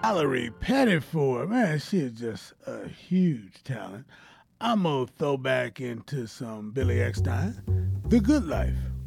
Valerie Pettiford, man, she is just a huge talent. I'm gonna throw back into some Billy Eckstine, The Good Life.